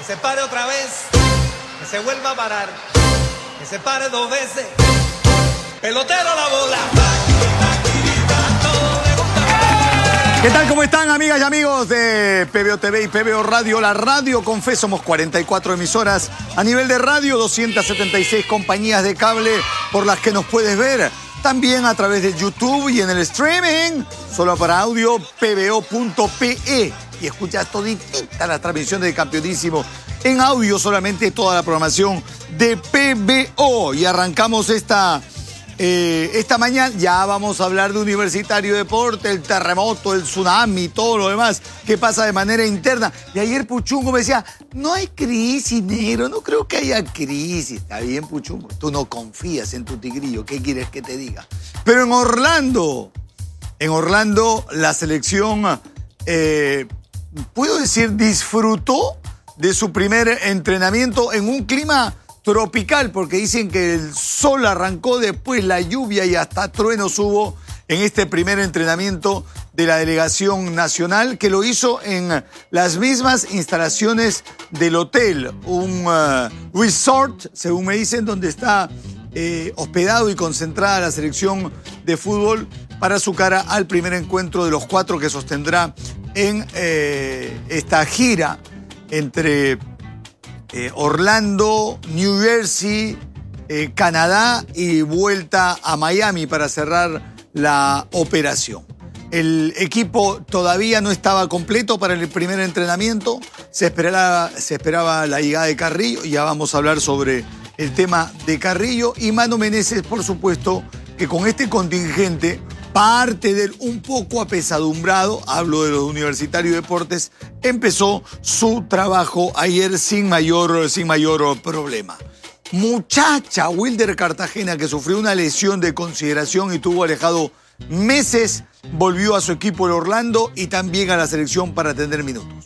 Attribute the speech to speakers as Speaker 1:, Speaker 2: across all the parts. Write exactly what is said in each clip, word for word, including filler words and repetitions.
Speaker 1: se pare otra vez, que se vuelva a parar, que se pare dos veces, pelotero la bola.
Speaker 2: ¿Qué tal? ¿Cómo están, amigas y amigos de P B O T V y P B O Radio? La radio con fe, somos cuarenta y cuatro emisoras a nivel de radio, doscientas setenta y seis compañías de cable por las que nos puedes ver. También a través de YouTube y en el streaming, solo para audio, p b o punto p e. Y escuchas toditita la transmisión de Campeonísimo en audio, solamente toda la programación de P B O. Y arrancamos esta... Eh, esta mañana ya vamos a hablar de Universitario Deporte, el terremoto, el tsunami, todo lo demás que pasa de manera interna. Y ayer Puchungo me decía, no hay crisis, negro, no creo que haya crisis. Está bien, Puchungo, tú no confías en tu tigrillo, ¿qué quieres que te diga? Pero en Orlando, en Orlando la selección, eh, puedo decir, disfrutó de su primer entrenamiento en un clima tropical, porque dicen que el sol arrancó, después la lluvia y hasta truenos hubo en este primer entrenamiento de la delegación nacional, que lo hizo en las mismas instalaciones del hotel, un uh, resort, según me dicen, donde está eh, hospedado y concentrada la selección de fútbol para su cara al primer encuentro de los cuatro que sostendrá en eh, esta gira entre Eh, Orlando, New Jersey, eh, Canadá y vuelta a Miami para cerrar la operación. El equipo todavía no estaba completo para el primer entrenamiento. Se esperaba, se esperaba la llegada de Carrillo. Ya vamos a hablar sobre el tema de Carrillo. Y Mano Menezes, por supuesto, que con este contingente, parte del un poco apesadumbrado, hablo de los Universitarios Deportes, empezó su trabajo ayer sin mayor, sin mayor problema. Muchacha Wilder Cartagena, que sufrió una lesión de consideración y tuvo alejado meses, volvió a su equipo el Orlando y también a la selección para tener minutos.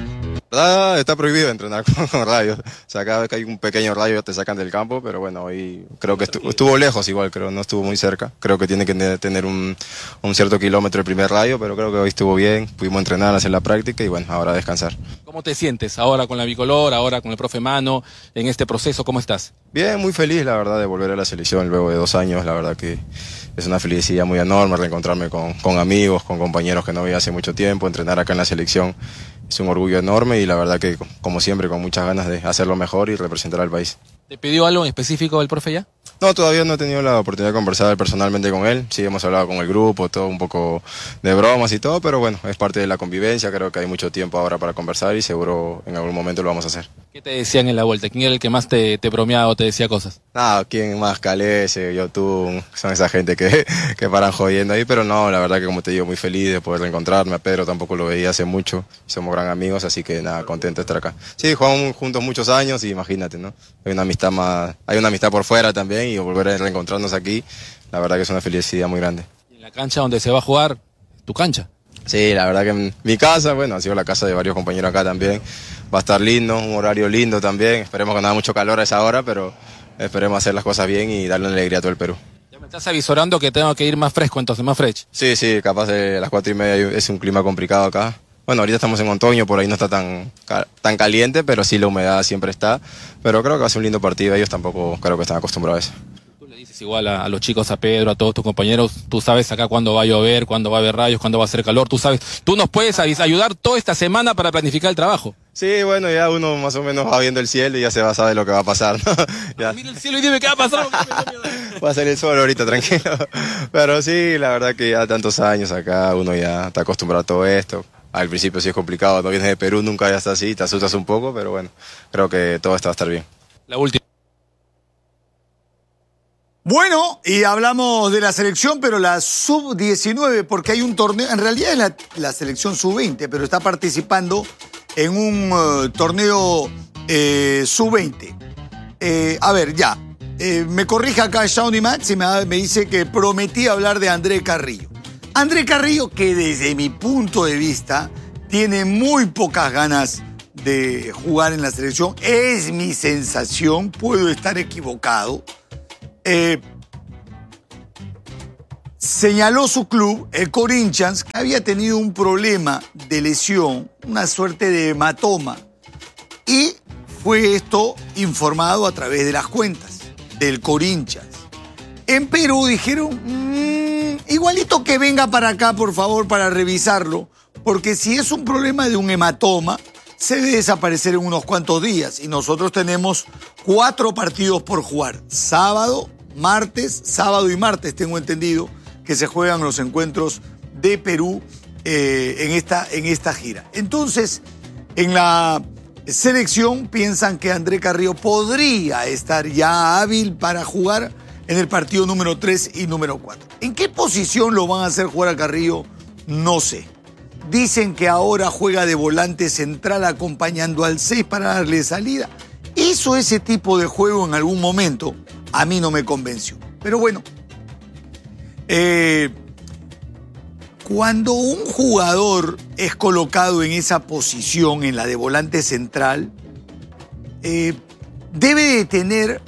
Speaker 3: La verdad, está prohibido entrenar con rayos. O sea, cada vez que hay un pequeño rayo te sacan del campo, pero bueno, hoy creo que estuvo, estuvo lejos igual, creo, no estuvo muy cerca. Creo que tiene que tener un, un cierto kilómetro el primer rayo, pero creo que hoy estuvo bien, pudimos entrenar, hacer la práctica y bueno, ahora descansar.
Speaker 4: ¿Cómo te sientes ahora con la bicolor, ahora con el profe Mano, en este proceso? ¿Cómo estás?
Speaker 3: Bien, muy feliz, la verdad, de volver a la selección luego de dos años. La verdad que es una felicidad muy enorme reencontrarme con, con amigos, con compañeros que no veía hace mucho tiempo, entrenar acá en la selección. Es un orgullo enorme y la verdad que, como siempre, con muchas ganas de hacerlo mejor y representar al país.
Speaker 4: ¿Te pidió algo en específico el profe ya?
Speaker 3: No, todavía no he tenido la oportunidad de conversar personalmente con él. Sí, hemos hablado con el grupo, todo un poco de bromas y todo, pero bueno, es parte de la convivencia. Creo que hay mucho tiempo ahora para conversar y seguro en algún momento lo vamos a hacer.
Speaker 4: ¿Qué te decían en la vuelta? ¿Quién era el que más te, te bromeaba o te decía cosas?
Speaker 3: Nada, ¿quién más? Calese, YouTube, son esa gente que, que paran jodiendo ahí, pero no, la verdad que como te digo, muy feliz de poder reencontrarme. A Pedro tampoco lo veía hace mucho, somos gran amigos, así que nada, contento de estar acá. Sí, jugamos juntos muchos años y imagínate, ¿no? Hay una amistad más, hay una amistad por fuera también y volver a reencontrarnos aquí, la verdad que es una felicidad muy grande.
Speaker 4: ¿Y en la cancha donde se va a jugar, tu cancha?
Speaker 3: Sí, la verdad que en mi casa, bueno, ha sido la casa de varios compañeros acá también. Va a estar lindo, un horario lindo también. Esperemos que no haga mucho calor a esa hora, pero esperemos hacer las cosas bien y darle alegría a todo el Perú.
Speaker 4: ¿Ya me estás avisorando que tengo que ir más fresco entonces, más fresh?
Speaker 3: Sí, sí, capaz de las cuatro y media es un clima complicado acá. Bueno, ahorita estamos en otoño, por ahí no está tan, tan caliente, pero sí la humedad siempre está. Pero creo que va a ser un lindo partido, ellos tampoco creo que están acostumbrados a eso.
Speaker 4: Igual a, a los chicos, a Pedro, a todos tus compañeros, tú sabes acá cuándo va a llover, cuándo va a haber rayos, cuándo va a hacer calor, tú sabes, tú nos puedes ayudar toda esta semana para planificar el trabajo.
Speaker 3: Sí, bueno, ya uno más o menos va viendo el cielo y ya se va a saber lo que va a pasar, ¿no? Ya.
Speaker 4: Mira el cielo y dime qué va a pasar.
Speaker 3: Va a ser el sol ahorita, tranquilo. Pero sí, la verdad que ya tantos años acá, uno ya está acostumbrado a todo esto. Al principio sí es complicado, no vienes de Perú, nunca ya está así, te asustas un poco, pero bueno, creo que todo esto va a estar bien.
Speaker 4: La última.
Speaker 2: Bueno, y hablamos de la selección, pero la sub diecinueve, porque hay un torneo, en realidad es la, la selección sub veinte, pero está participando en un uh, torneo eh, sub veinte. Eh, a ver, ya, eh, me corrige acá Shawnee Max y me, me dice que prometí hablar de André Carrillo. André Carrillo, que desde mi punto de vista tiene muy pocas ganas de jugar en la selección, es mi sensación, puedo estar equivocado. Eh, señaló su club, el Corinthians, que había tenido un problema de lesión, una suerte de hematoma, y fue esto informado a través de las cuentas del Corinthians. En Perú dijeron, mmm, igualito que venga para acá, por favor, para revisarlo, porque si es un problema de un hematoma, se debe desaparecer en unos cuantos días. Y nosotros tenemos cuatro partidos por jugar. Sábado, martes, sábado y martes, tengo entendido, que se juegan los encuentros de Perú eh, en, esta, en esta gira. Entonces, en la selección piensan que André Carrillo podría estar ya hábil para jugar en el partido número tres y número cuatro. ¿En qué posición lo van a hacer jugar a Carrillo? No sé. Dicen que ahora juega de volante central acompañando al seis para darle salida. Hizo ese tipo de juego en algún momento. A mí no me convenció. Pero bueno, eh, cuando un jugador es colocado en esa posición, en la de volante central, eh, debe de tener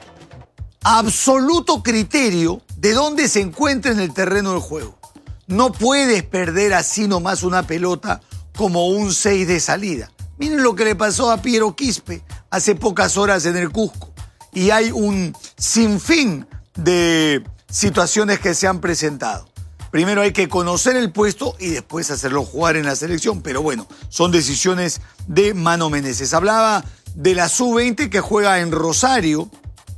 Speaker 2: absoluto criterio de dónde se encuentra en el terreno del juego. No puedes perder así nomás una pelota como un seis de salida. Miren lo que le pasó a Piero Quispe hace pocas horas en el Cusco. Y hay un sinfín de situaciones que se han presentado. Primero hay que conocer el puesto y después hacerlo jugar en la selección. Pero bueno, son decisiones de Mano Menezes. Hablaba de la sub veinte que juega en Rosario,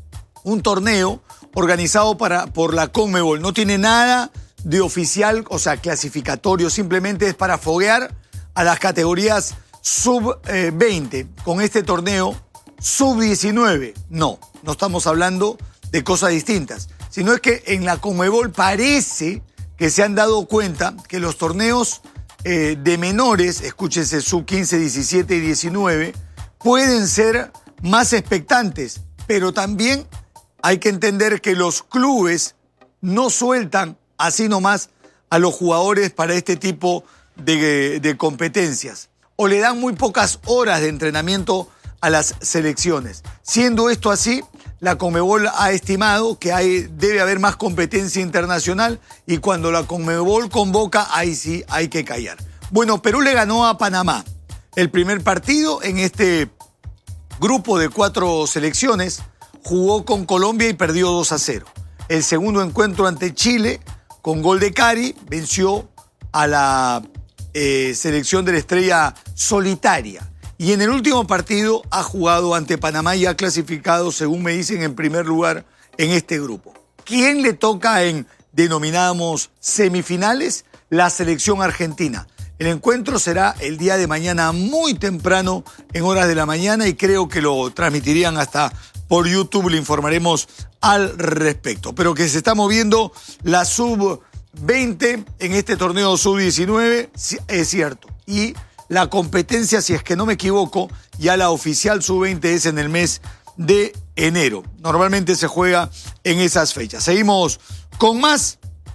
Speaker 2: un torneo organizado para, por la Conmebol. No tiene nada de oficial, o sea, clasificatorio, simplemente es para foguear a las categorías sub veinte. Con este torneo, sub diecinueve. No, no estamos hablando de cosas distintas, sino es que en la Conmebol parece que se han dado cuenta que los torneos eh, de menores, escúchense, sub quince, diecisiete y diecinueve, pueden ser más expectantes, pero también hay que entender que los clubes no sueltan así nomás a los jugadores para este tipo de, de competencias. O le dan muy pocas horas de entrenamiento a las selecciones. Siendo esto así, la Conmebol ha estimado que hay, debe haber más competencia internacional y cuando la Conmebol convoca, ahí sí hay que callar. Bueno, Perú le ganó a Panamá el primer partido en este grupo de cuatro selecciones. Jugó con Colombia y perdió dos a cero. El segundo encuentro ante Chile, con gol de Cari, venció a la eh, selección de la estrella solitaria. Y en el último partido ha jugado ante Panamá y ha clasificado, según me dicen, en primer lugar en este grupo. ¿Quién le toca en, denominamos, semifinales? La selección argentina. El encuentro será el día de mañana muy temprano, en horas de la mañana, y creo que lo transmitirían hasta por YouTube, le informaremos al respecto. Pero que se está moviendo la sub veinte en este torneo sub diecinueve, es cierto. Y la competencia, si es que no me equivoco, ya la oficial sub veinte es en el mes de enero. Normalmente se juega en esas fechas. Seguimos con más,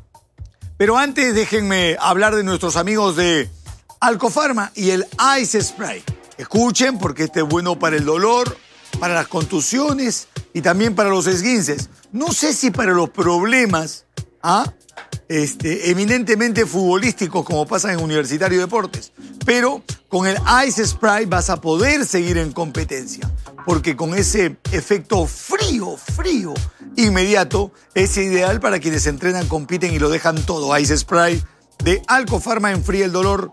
Speaker 2: pero antes déjenme hablar de nuestros amigos de Alcofarma y el Ice Spray. Escuchen, porque este es bueno para el dolor, para las contusiones y también para los esguinces. No sé si para los problemas ¿ah? este, eminentemente futbolísticos como pasa en Universitario de Deportes, pero con el Ice Spray vas a poder seguir en competencia, porque con ese efecto frío, frío, inmediato, es ideal para quienes entrenan, compiten y lo dejan todo. Ice Spray de Alcofarma enfría el dolor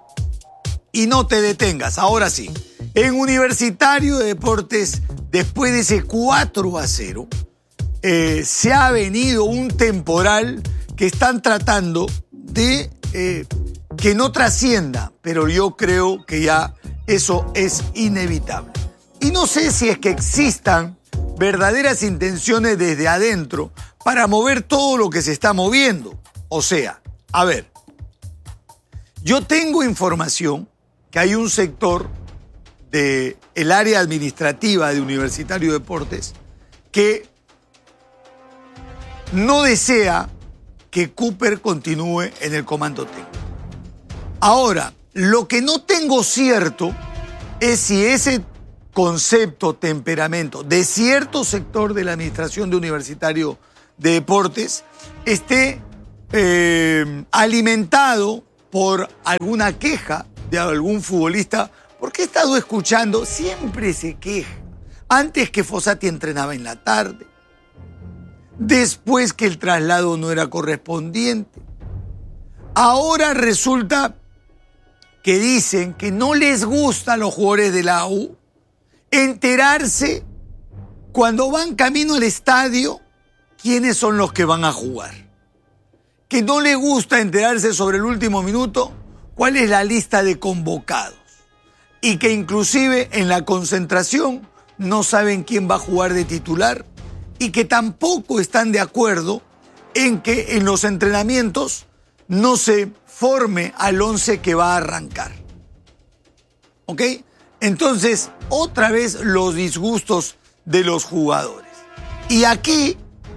Speaker 2: y no te detengas. Ahora sí, en Universitario de Deportes, después de ese cuatro a cero, eh, se ha venido un temporal que están tratando de eh, que no trascienda, pero yo creo que ya eso es inevitable. Y no sé si es que existan verdaderas intenciones desde adentro para mover todo lo que se está moviendo. O sea, a ver, yo tengo información que hay un sector del área administrativa de Universitario de Deportes que no desea que Cooper continúe en el comando técnico. Ahora, lo que no tengo cierto es si ese concepto, temperamento de cierto sector de la administración de Universitario de Deportes esté eh, alimentado por alguna queja de algún futbolista, porque he estado escuchando, siempre se queja. Antes que Fossati entrenaba en la tarde, después que el traslado no era correspondiente. Ahora resulta que dicen que no les gusta a los jugadores de la U enterarse cuando van camino al estadio quiénes son los que van a jugar. Que no les gusta enterarse sobre el último minuto cuál es la lista de convocados. Y que inclusive en la concentración no saben quién va a jugar de titular y que tampoco están de acuerdo en que en los entrenamientos no se forme al once que va a arrancar. ¿Ok? Entonces, otra vez los disgustos de los jugadores. Y aquí,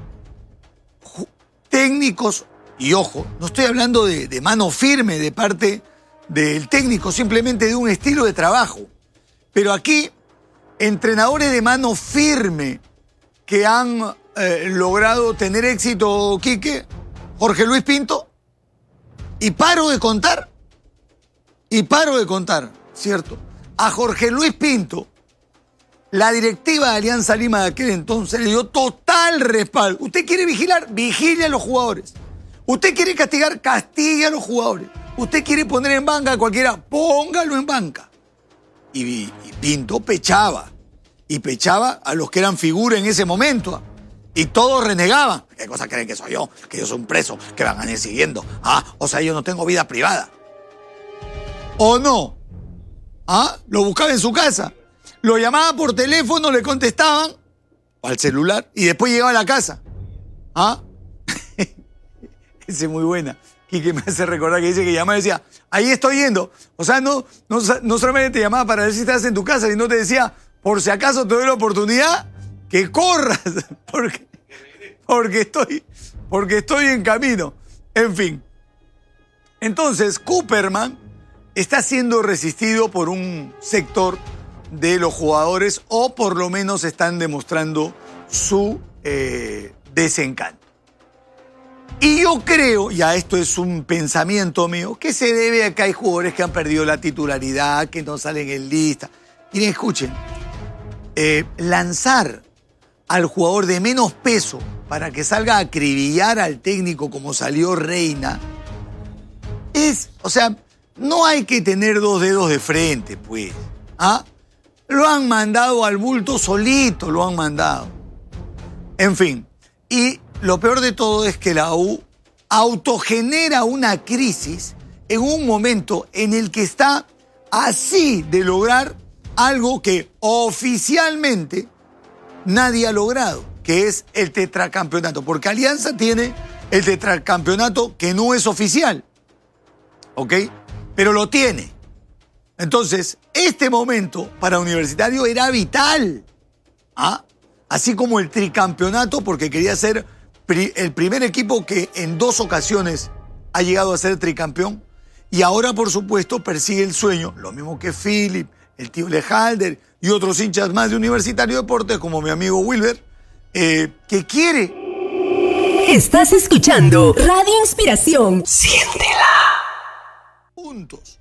Speaker 2: técnicos, y ojo, no estoy hablando de, de mano firme de parte del técnico, simplemente de un estilo de trabajo. Pero aquí, entrenadores de mano firme que han eh, logrado tener éxito, Quique, Jorge Luis Pinto, y paro de contar, y paro de contar, ¿cierto? A Jorge Luis Pinto, la directiva de Alianza Lima de aquel entonces le dio total respaldo. Usted quiere vigilar, vigile a los jugadores. Usted quiere castigar, castigue a los jugadores. Usted quiere poner en banca a cualquiera, póngalo en banca. Y, y Pinto pechaba. Y pechaba a los que eran figura en ese momento. Y todos renegaban. ¿Qué cosa creen que soy yo? Que yo soy un preso, que van a ir siguiendo. Ah, o sea, yo no tengo vida privada. ¿O no? Ah, lo buscaba en su casa. Lo llamaba por teléfono, le contestaban al celular y después llegaba a la casa. ¿Ah? Esa es muy buena. Quique me hace recordar que dice que llamaba y decía, ahí estoy yendo. O sea, no, no, no solamente te llamaba para ver si estás en tu casa, sino te decía, por si acaso te doy la oportunidad, que corras, porque, porque, estoy, porque estoy en camino. En fin. Entonces, Koopperman está siendo resistido por un sector de los jugadores, o por lo menos están demostrando su eh, desencanto. Y yo creo, ya esto es un pensamiento mío, que se debe a que hay jugadores que han perdido la titularidad, que no salen en lista. Miren, escuchen, eh, lanzar al jugador de menos peso para que salga a acribillar al técnico como salió Reina, es, o sea, no hay que tener dos dedos de frente, pues. ¿Ah? Lo han mandado al bulto solito, lo han mandado. En fin, y lo peor de todo es que la U autogenera una crisis en un momento en el que está así de lograr algo que oficialmente nadie ha logrado, que es el tetracampeonato. Porque Alianza tiene el tetracampeonato que no es oficial, ¿ok? Pero lo tiene. Entonces, este momento para Universitario era vital. ¿Ah? Así como el tricampeonato, porque quería ser pri- el primer equipo que en dos ocasiones ha llegado a ser tricampeón. Y ahora, por supuesto, persigue el sueño, lo mismo que Philip, el tío Lejalder y otros hinchas más de Universitario Deportes, como mi amigo Wilber, eh, que quiere.
Speaker 5: Estás escuchando Radio Inspiración. Siéntela.
Speaker 2: Puntos.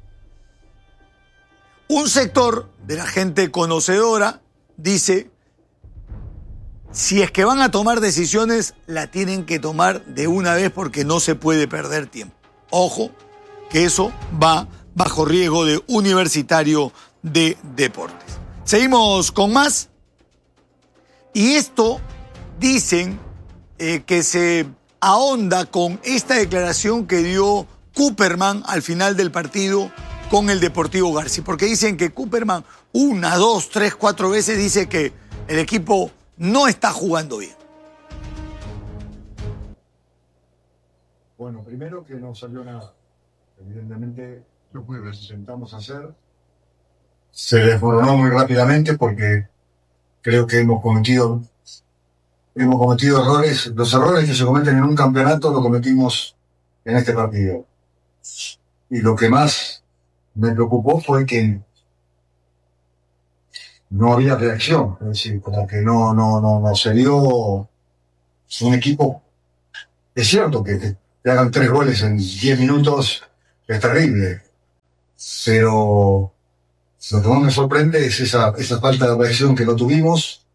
Speaker 2: Un sector de la gente conocedora dice, si es que van a tomar decisiones, la tienen que tomar de una vez porque no se puede perder tiempo. Ojo, que eso va bajo riesgo de Universitario de Deportes. Seguimos con más. Y esto dicen eh, que se ahonda con esta declaración que dio Koopperman al final del partido con el Deportivo García, porque dicen que Koopperman una, dos, tres, cuatro veces dice que el equipo no está jugando bien.
Speaker 6: Bueno, primero que no salió nada. Evidentemente lo que intentamos hacer se desmoronó muy rápidamente porque creo que hemos cometido hemos cometido errores. Los errores que se cometen en un campeonato los cometimos en este partido. Y lo que más me preocupó fue que no había reacción, es decir, como que no, no, no, no se dio un equipo. Es cierto que te, te hagan tres goles en diez minutos es terrible, pero lo que más me sorprende es esa, esa falta de reacción que no tuvimos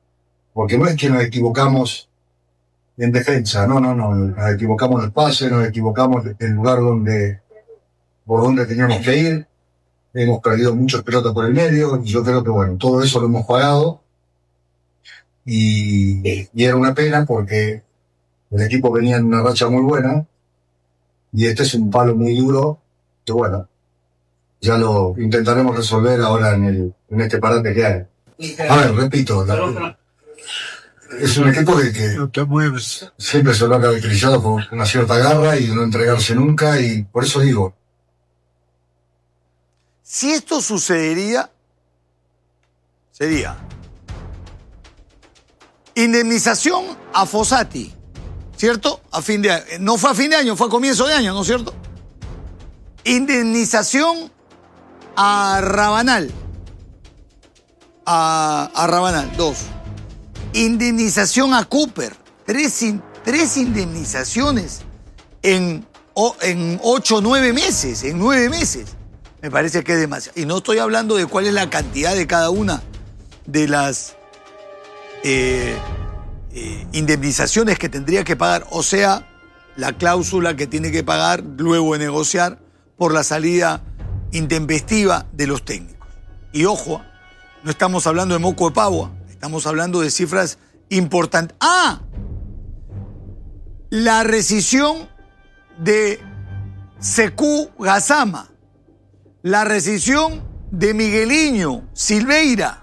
Speaker 6: Porque no es que nos equivocamos en defensa, no, no, no, nos equivocamos en el pase, nos equivocamos en el lugar donde, por donde teníamos que ir, hemos perdido muchas pelotas por el medio, y yo creo que bueno, todo eso lo hemos pagado, y, y era una pena porque el equipo venía en una racha muy buena, y este es un palo muy duro, que bueno, ya lo intentaremos resolver ahora en, el, en este parate que hay. A ver, repito, la, es un equipo que, que siempre se lo ha caracterizado por una cierta garra y no entregarse nunca, y por eso digo.
Speaker 2: Si esto sucedería, sería indemnización a Fossati, ¿cierto? A fin de año. No fue a fin de año, fue a comienzo de año, ¿no es cierto? Indemnización a Rabanal. A, a Rabanal, dos. Indemnización a Cooper. Tres, in, tres indemnizaciones en, o, en ocho o nueve meses, en nueve meses. Me parece que es demasiado. Y no estoy hablando de cuál es la cantidad de cada una de las eh, eh, indemnizaciones que tendría que pagar. O sea, la cláusula que tiene que pagar luego de negociar por la salida intempestiva de los técnicos. Y ojo, no estamos hablando de moco de pavo, estamos hablando de cifras importantes. ¡Ah! La rescisión de Sekou Gassama. La rescisión de Migueliño Silveira.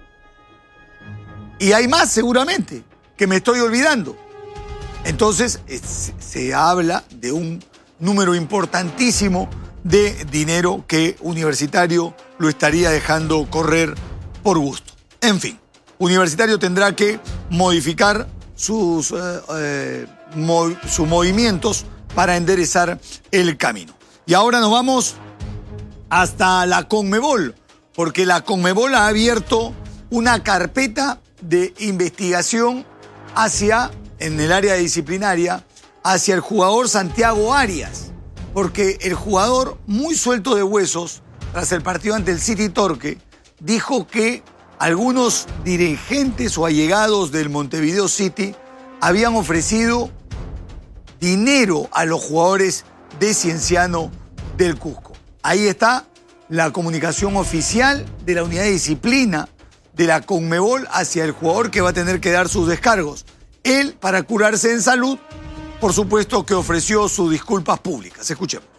Speaker 2: Y hay más seguramente, que me estoy olvidando. Entonces, es, se habla de un número importantísimo de dinero que Universitario lo estaría dejando correr por gusto. En fin, Universitario tendrá que modificar sus, eh, eh, mo sus movimientos para enderezar el camino. Y ahora nos vamos hasta la Conmebol, porque la Conmebol ha abierto una carpeta de investigación hacia, en el área disciplinaria, hacia el jugador Santiago Arias, porque el jugador, muy suelto de huesos, tras el partido ante el City Torque, dijo que algunos dirigentes o allegados del Montevideo City habían ofrecido dinero a los jugadores de Cienciano del Cusco. Ahí está la comunicación oficial de la unidad de disciplina de la Conmebol hacia el jugador que va a tener que dar sus descargos. Él, para curarse en salud, por supuesto que ofreció sus disculpas públicas. Escuchemos.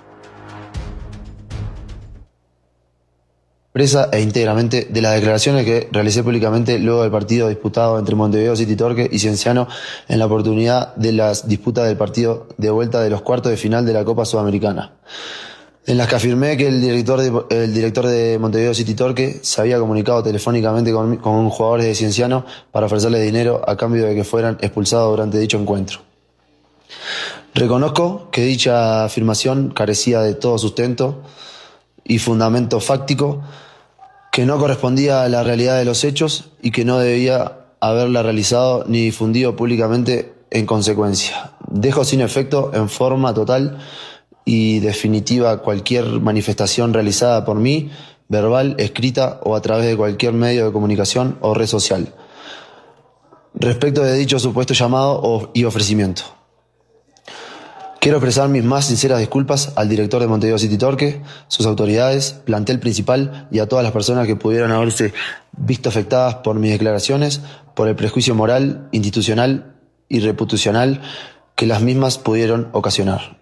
Speaker 7: Expresa e íntegramente de las declaraciones que realicé públicamente luego del partido disputado entre Montevideo City Torque y Cienciano en la oportunidad de las disputas del partido de vuelta de los cuartos de final de la Copa Sudamericana, en las que afirmé que el director de, el director de Montevideo City Torque se había comunicado telefónicamente con, con jugadores de Cienciano para ofrecerles dinero a cambio de que fueran expulsados durante dicho encuentro. Reconozco que dicha afirmación carecía de todo sustento y fundamento fáctico, que no correspondía a la realidad de los hechos y que no debía haberla realizado ni difundido públicamente en consecuencia. Dejo sin efecto en forma total y definitiva cualquier manifestación realizada por mí, verbal, escrita o a través de cualquier medio de comunicación o red social, respecto de dicho supuesto llamado y ofrecimiento. Quiero expresar mis más sinceras disculpas al director de Montevideo City Torque, sus autoridades, plantel principal y a todas las personas que pudieran haberse visto afectadas por mis declaraciones, por el prejuicio moral, institucional y reputacional que las mismas pudieron ocasionar.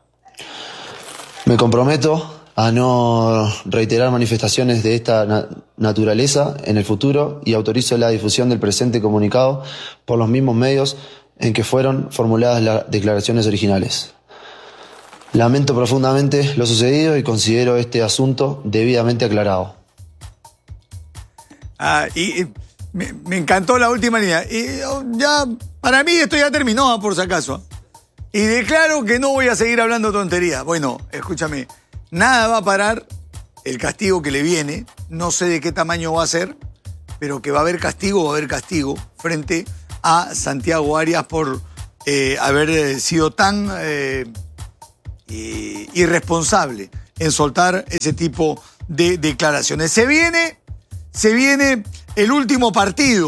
Speaker 7: Me comprometo a no reiterar manifestaciones de esta na- naturaleza en el futuro y autorizo la difusión del presente comunicado por los mismos medios en que fueron formuladas las declaraciones originales. Lamento profundamente lo sucedido y considero este asunto debidamente aclarado.
Speaker 2: Ah, y, y me, me encantó la última línea. Y oh, ya, para mí esto ya terminó, por si acaso. Y declaro que no voy a seguir hablando tonterías. Bueno, escúchame, nada va a parar el castigo que le viene. No sé de qué tamaño va a ser, pero que va a haber castigo, va a haber castigo frente a Santiago Arias por eh, haber sido tan eh, eh, irresponsable en soltar ese tipo de declaraciones. Se viene, se viene el último partido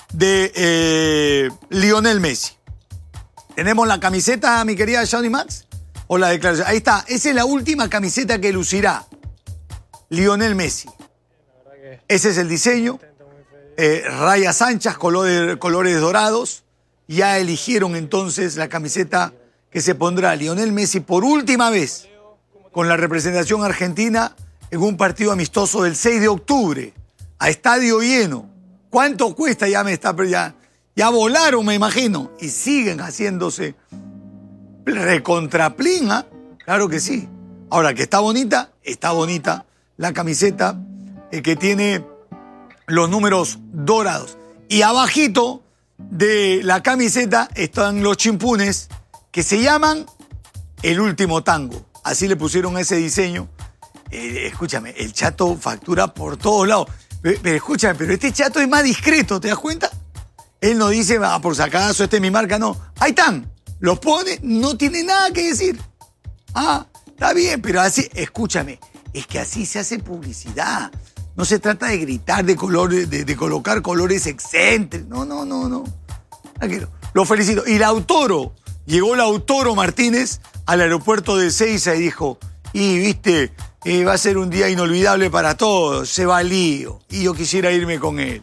Speaker 2: de eh, Lionel Messi. ¿Tenemos la camiseta, mi querida Shawnee Max? ¿O la declaración? Ahí está. Esa es la última camiseta que lucirá Lionel Messi. Ese es el diseño. Eh, rayas anchas, colores, colores dorados. Ya eligieron entonces la camiseta que se pondrá Lionel Messi por última vez con la representación argentina en un partido amistoso del seis de octubre, a estadio lleno. ¿Cuánto cuesta? Ya me está... Ya, ya volaron, me imagino. Y siguen haciéndose recontraplina. Claro que sí. Ahora, que está bonita, está bonita la camiseta eh, que tiene los números dorados. Y abajito de la camiseta están los chimpunes que se llaman El Último Tango. Así le pusieron ese diseño. Eh, escúchame, el Chato factura por todos lados. Pero, pero escúchame, pero este Chato es más discreto, ¿te das cuenta? Él no dice, ah, por si acaso, esta es mi marca, no. Ahí están, los pone, no tiene nada que decir. Ah, está bien, pero así, escúchame, es que así se hace publicidad. No se trata de gritar, de, colores, de, de colocar colores excéntricos. No, no, no, no. Tranquilo, lo felicito. Y Lautaro, llegó Lautaro Martínez al aeropuerto de Ezeiza y dijo, y viste, eh, va a ser un día inolvidable para todos, se va Lío, y yo quisiera irme con él.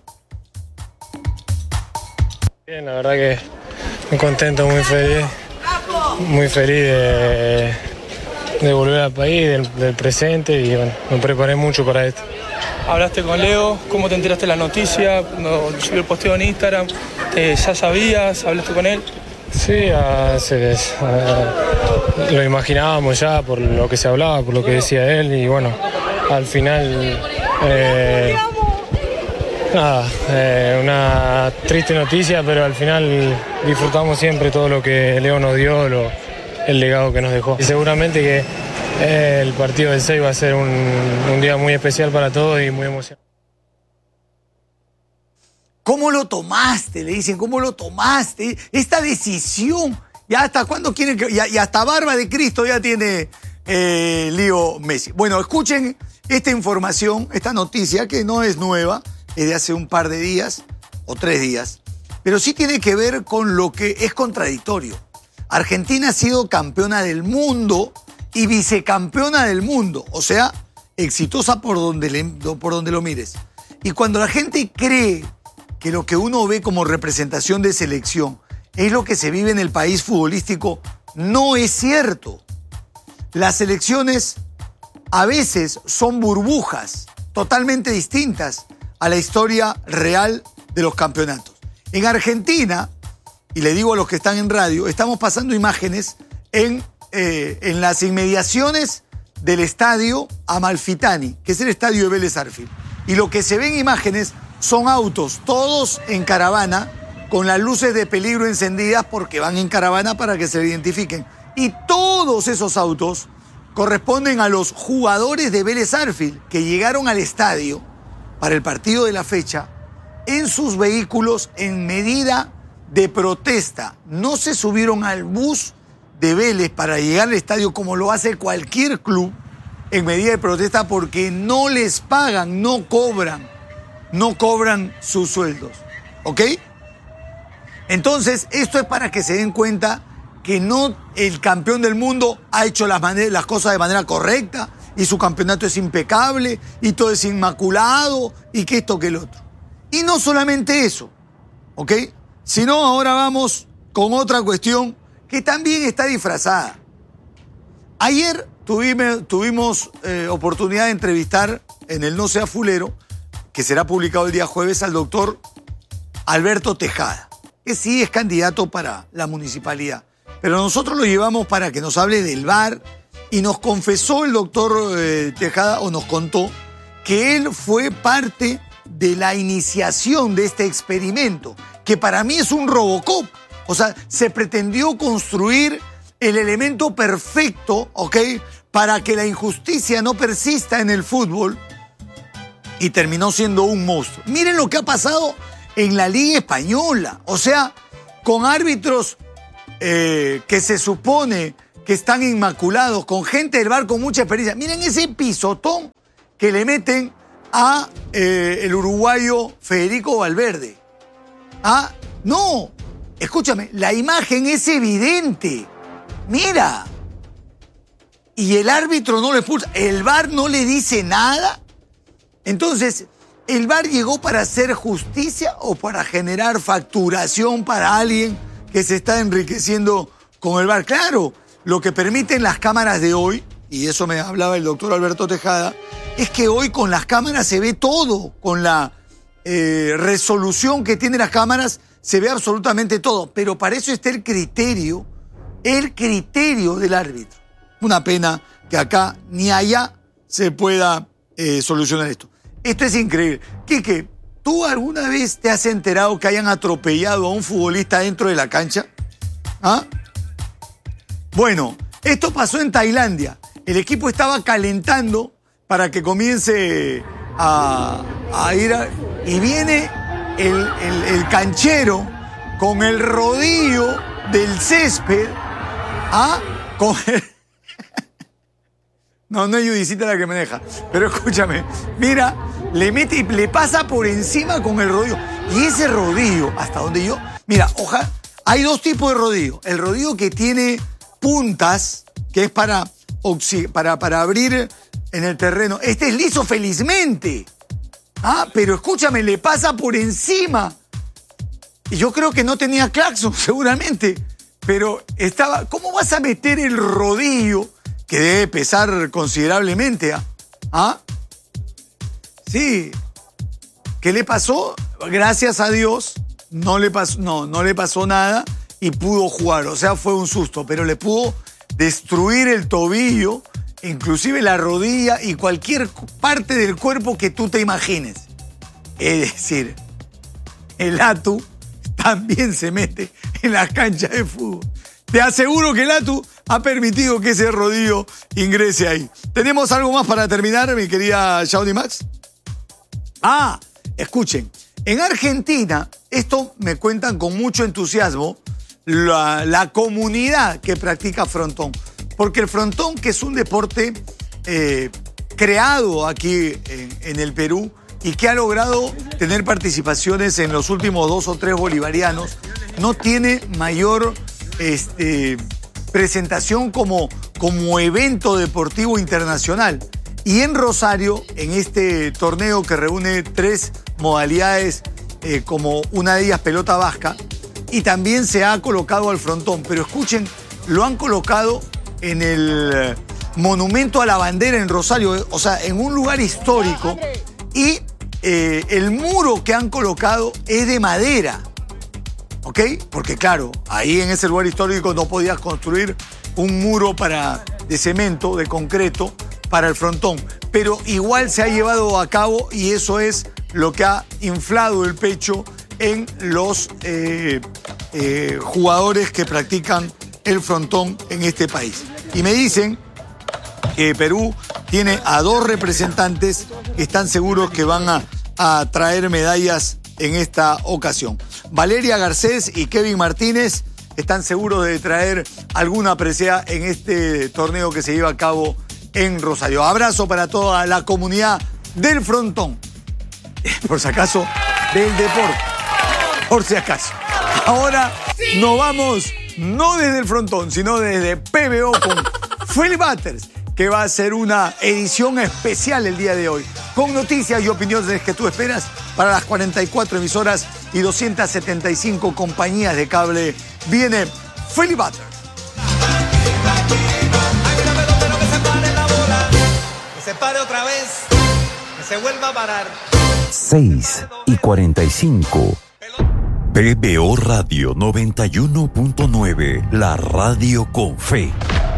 Speaker 8: Bien, la verdad que muy contento, muy feliz, muy feliz de, de volver al país, del, del presente, y bueno, me preparé mucho para esto.
Speaker 9: Hablaste con Leo, ¿cómo te enteraste de la noticia? No, subió el posteo en Instagram, eh, ¿ya sabías? ¿Hablaste con él?
Speaker 8: Sí, hace, uh, lo imaginábamos ya por lo que se hablaba, por lo que decía él, y bueno, al final... Eh, Nada, eh, una triste noticia, pero al final disfrutamos siempre todo lo que Leo nos dio, lo, el legado que nos dejó. Y seguramente que eh, el partido del seis va a ser un, un día muy especial para todos y muy emocionante.
Speaker 2: ¿Cómo lo tomaste? Le dicen, ¿cómo lo tomaste? Esta decisión. ¿Ya hasta cuándo quieren que...? Y hasta barba de Cristo ya tiene eh, Leo Messi. Bueno, escuchen esta información, esta noticia que no es nueva, es de hace un par de días o tres días, pero sí tiene que ver con lo que es contradictorio. Argentina ha sido campeona del mundo y vicecampeona del mundo, o sea, exitosa por donde, le, por donde lo mires. Y cuando la gente cree que lo que uno ve como representación de selección es lo que se vive en el país futbolístico, no es cierto. Las selecciones a veces son burbujas totalmente distintas a la historia real de los campeonatos. En Argentina, y le digo a los que están en radio, estamos pasando imágenes en, eh, en las inmediaciones del estadio Amalfitani, que es el estadio de Vélez Sarsfield. Y lo que se ven imágenes son autos, todos en caravana, con las luces de peligro encendidas porque van en caravana para que se identifiquen. Y todos esos autos corresponden a los jugadores de Vélez Sarsfield que llegaron al estadio para el partido de la fecha en sus vehículos en medida de protesta. No se subieron al bus de Vélez para llegar al estadio como lo hace cualquier club en medida de protesta porque no les pagan, no cobran, no cobran sus sueldos. ¿Ok? Entonces, esto es para que se den cuenta que no el campeón del mundo ha hecho las, las cosas de manera correcta, y su campeonato es impecable, y todo es inmaculado, y que esto, que el otro. Y no solamente eso, ¿ok? Sino ahora vamos con otra cuestión que también está disfrazada. Ayer tuvimos, tuvimos eh, oportunidad de entrevistar en el No Sea Fulero, que será publicado el día jueves, al doctor Alberto Tejada, que sí es candidato para la municipalidad. Pero nosotros lo llevamos para que nos hable del V A R, y nos confesó el doctor eh, Tejada, o nos contó, que él fue parte de la iniciación de este experimento, que para mí es un Robocop. O sea, se pretendió construir el elemento perfecto, ¿ok?, para que la injusticia no persista en el fútbol, y terminó siendo un monstruo. Miren lo que ha pasado en la Liga Española. O sea, con árbitros eh, que se supone que están inmaculados, con gente del V A R con mucha experiencia. Miren ese pisotón que le meten a eh, el uruguayo Federico Valverde. Ah, no. Escúchame, la imagen es evidente. Mira. Y el árbitro no lo expulsa. El V A R no le dice nada. Entonces, ¿el V A R llegó para hacer justicia o para generar facturación para alguien que se está enriqueciendo con el V A R? Claro, lo que permiten las cámaras de hoy, y eso me hablaba el doctor Alberto Tejada, es que hoy con las cámaras se ve todo. Con la eh, resolución que tienen las cámaras se ve absolutamente todo. Pero para eso está el criterio, el criterio del árbitro. Una pena que acá ni allá se pueda eh, solucionar esto. Esto es increíble. Quique, ¿tú alguna vez te has enterado que hayan atropellado a un futbolista dentro de la cancha? ¿Ah? Bueno, esto pasó en Tailandia. El equipo estaba calentando para que comience a, a ir a, y viene el, el, el canchero con el rodillo del césped. ¿Ah? Con el... No, no es Judicita la que me deja. Pero escúchame, mira, le mete y le pasa por encima con el rodillo. Y ese rodillo, hasta donde yo... Mira, ojalá... Hay dos tipos de rodillo. El rodillo que tiene puntas, que es para, para, para abrir en el terreno. Este es liso, felizmente. Ah, pero escúchame, le pasa por encima. Y yo creo que no tenía claxon, seguramente. Pero estaba... ¿Cómo vas a meter el rodillo, que debe pesar considerablemente? ¿Ah? ¿Ah? Sí. ¿Qué le pasó? Gracias a Dios, no le pasó, no, no le pasó nada y pudo jugar. O sea, fue un susto, pero le pudo destruir el tobillo, inclusive la rodilla y cualquier parte del cuerpo que tú te imagines. Es decir, el Atu también se mete en las canchas de fútbol. Te aseguro que el Atu ha permitido que ese rodillo ingrese ahí. ¿Tenemos algo más para terminar, mi querida Shawnee Max? Ah, escuchen. En Argentina, esto me cuentan con mucho entusiasmo, la, la comunidad que practica frontón. Porque el frontón, que es un deporte eh, creado aquí en, en el Perú y que ha logrado tener participaciones en los últimos dos o tres bolivarianos, no tiene mayor este, presentación como, como evento deportivo internacional. Y en Rosario, en este torneo que reúne tres modalidades, eh, como una de ellas pelota vasca, y también se ha colocado al frontón. Pero escuchen, lo han colocado en el Monumento a la Bandera en Rosario, o sea, en un lugar histórico, y eh, el muro que han colocado es de madera, ¿ok? Porque claro, ahí en ese lugar histórico no podías construir un muro para, de cemento, de concreto, para el frontón, pero igual se ha llevado a cabo y eso es lo que ha inflado el pecho en los eh, eh, jugadores que practican el frontón en este país. Y me dicen que Perú tiene a dos representantes que están seguros que van a, a traer medallas en esta ocasión. Valeria Garcés y Kevin Martínez están seguros de traer alguna presea en este torneo que se lleva a cabo en Rosario. Abrazo para toda la comunidad del frontón. Por si acaso, del deporte. Por si acaso. Ahora nos vamos, no desde el frontón, sino desde P B O con Philip Butters, que va a ser una edición especial el día de hoy, con noticias y opiniones que tú esperas para las cuarenta y cuatro emisoras y doscientas setenta y cinco compañías de cable. Viene Philip Butters.
Speaker 1: Que se pare otra vez, que se vuelva a parar.
Speaker 10: seis y cuarenta y cinco. P B O Radio noventa y uno punto nueve, la radio con fe.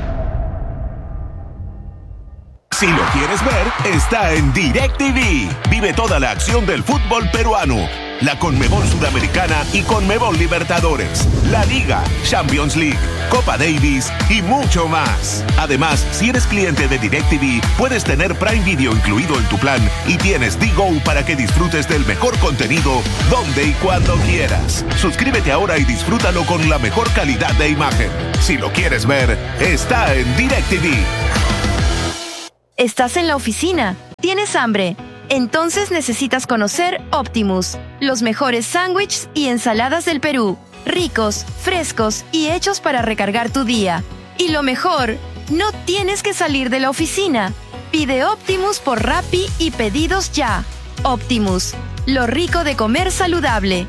Speaker 11: Si lo quieres ver, está en DirecTV. Vive toda la acción del fútbol peruano, la Conmebol Sudamericana y Conmebol Libertadores, la Liga, Champions League, Copa Davis y mucho más. Además, si eres cliente de DirecTV, puedes tener Prime Video incluido en tu plan y tienes D-Go para que disfrutes del mejor contenido donde y cuando quieras. Suscríbete ahora y disfrútalo con la mejor calidad de imagen. Si lo quieres ver, está en DirecTV.
Speaker 12: Estás en la oficina, tienes hambre, Entonces necesitas conocer Optimus, los mejores sándwiches y ensaladas del Perú, ricos, frescos y hechos para recargar tu día. Y lo mejor, no tienes que salir de la oficina. Pide Optimus por Rappi y pedidos ya. Optimus, lo rico de comer saludable.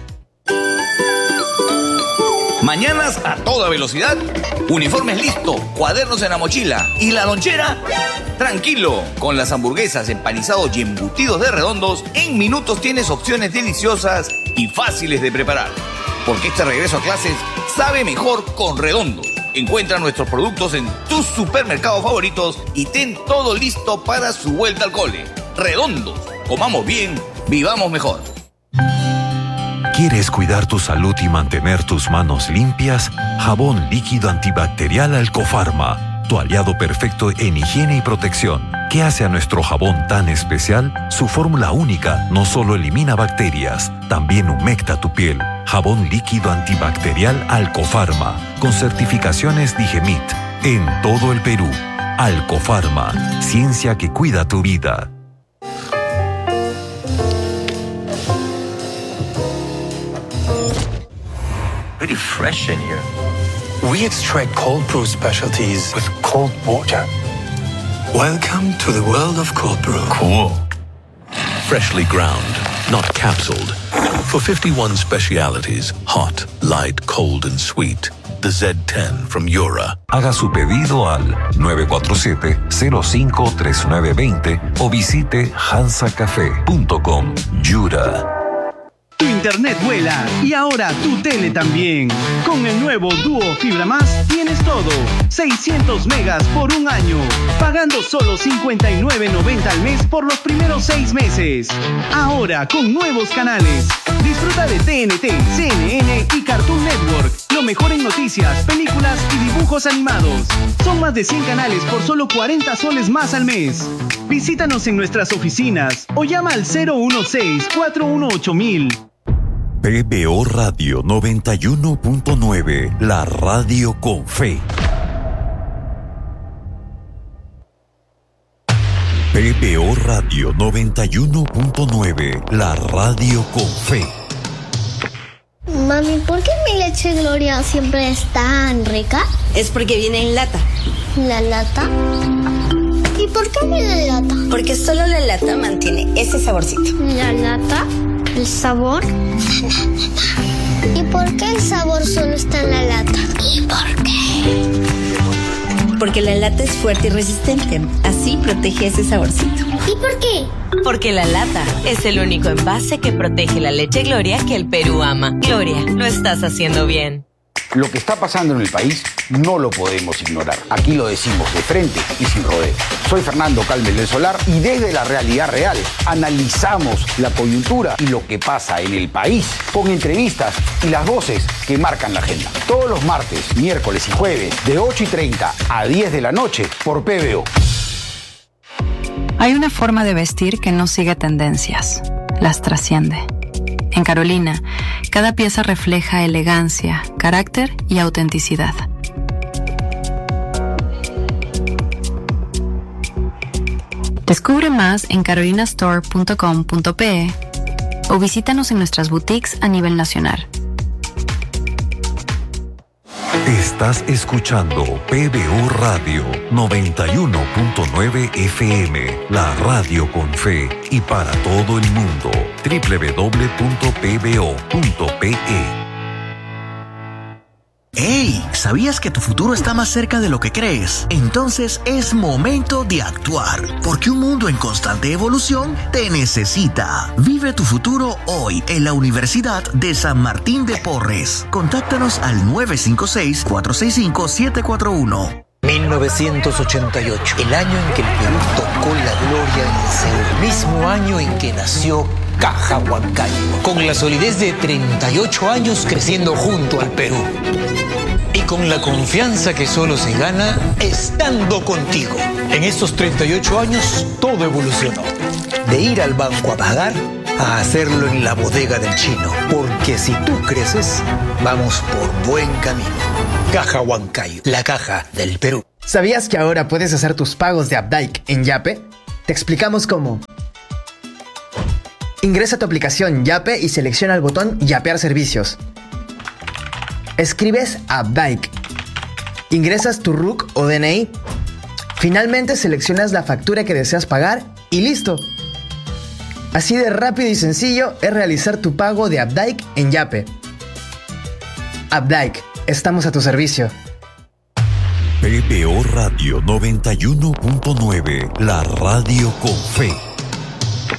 Speaker 13: Mañanas a toda velocidad, uniformes listo, cuadernos en la mochila y la lonchera. Tranquilo, con las hamburguesas, empanizados y embutidos de Redondos, en minutos tienes opciones deliciosas y fáciles de preparar. Porque este regreso a clases sabe mejor con Redondos. Encuentra nuestros productos en tus supermercados favoritos y ten todo listo para su vuelta al cole. Redondos, comamos bien, vivamos mejor.
Speaker 10: ¿Quieres cuidar tu salud y mantener tus manos limpias? Jabón líquido antibacterial Alcofarma, tu aliado perfecto en higiene y protección. ¿Qué hace a nuestro jabón tan especial? Su fórmula única no solo elimina bacterias, también humecta tu piel. Jabón líquido antibacterial Alcofarma, con certificaciones Digemit, en todo el Perú. Alcofarma, ciencia que cuida tu vida.
Speaker 14: Very fresh in here. We extract cold brew specialties with cold water. Welcome to the world of cold brew.
Speaker 15: Cool. Freshly ground, not capsuled. For fifty-one specialities, hot, light, cold, and sweet. The Z ten from Yura.
Speaker 10: Haga su pedido al nueve cuatro siete, cero cinco tres nueve dos cero o visite hansa café punto com. Yura.
Speaker 16: Tu internet vuela y ahora tu tele también. Con el nuevo Duo Fibra Más tienes todo. seiscientos megas por un año, pagando solo cincuenta y nueve noventa al mes por los primeros seis meses. Ahora con nuevos canales. Disfruta de T N T, C N N y Cartoon Network. Lo mejor en noticias, películas y dibujos animados. Son más de cien canales por solo cuarenta soles más al mes. Visítanos en nuestras oficinas o llama al cero uno seis, cuatro uno ocho mil.
Speaker 10: P B O Radio noventa y uno punto nueve, la radio con fe. P B O Radio noventa y uno punto nueve, la radio con fe.
Speaker 17: Mami, ¿por qué mi leche Gloria siempre es tan rica?
Speaker 18: Es porque viene en lata.
Speaker 17: ¿La lata? ¿Y por qué viene en lata?
Speaker 18: Porque solo la lata mantiene ese saborcito.
Speaker 17: ¿La lata? ¿El sabor? ¿Y por qué el sabor solo está en la lata? ¿Y por qué?
Speaker 18: Porque la lata es fuerte y resistente. Así protege ese saborcito.
Speaker 17: ¿Y por qué?
Speaker 19: Porque la lata es el único envase que protege la leche Gloria que el Perú ama. Gloria, lo estás haciendo bien.
Speaker 20: Lo que está pasando en el país no lo podemos ignorar. Aquí lo decimos de frente y sin rodeo. Soy Fernando Calmes del Solar y desde la realidad real analizamos la coyuntura y lo que pasa en el país con entrevistas y las voces que marcan la agenda. Todos los martes, miércoles y jueves de ocho y treinta a diez de la noche por P B O.
Speaker 21: Hay una forma de vestir que no sigue tendencias, las trasciende. En Carolina, cada pieza refleja elegancia, carácter y autenticidad. Descubre más en carolina store punto com punto pe o visítanos en nuestras boutiques a nivel nacional.
Speaker 10: Estás escuchando P B O Radio noventa y uno punto nueve F M, la radio con fe y para todo el mundo. doble u doble u doble u punto p b o punto p e.
Speaker 22: ¡Hey! ¿Sabías que tu futuro está más cerca de lo que crees? Entonces es momento de actuar, porque un mundo en constante evolución te necesita. Vive tu futuro hoy en la Universidad de San Martín de Porres. Contáctanos al nueve cinco seis, cuatro seis cinco, siete cuatro uno.
Speaker 23: mil novecientos ochenta y ocho, el año en que el Perú tocó la gloria en el Seúl. Mismo año en que nació Caja Huancayo, con la solidez de treinta y ocho años creciendo junto al Perú. Y con la confianza que solo se gana estando contigo. En estos treinta y ocho años todo evolucionó. De ir al banco a pagar a hacerlo en la bodega del chino. Porque si tú creces, vamos por buen camino. Caja Huancayo, la caja del Perú.
Speaker 24: ¿Sabías que ahora puedes hacer tus pagos de Updike en Yape? Te explicamos cómo.
Speaker 3: Ingresa a tu aplicación Yape y selecciona el botón Yapear servicios. Escribes Abdike. Ingresas tu R U C o D N I. Finalmente seleccionas la factura que deseas pagar y listo. Así de rápido y sencillo es realizar tu pago de Abdike en Yape. Abdike, estamos a tu servicio.
Speaker 10: P B O Radio noventa y uno punto nueve, la radio con fe.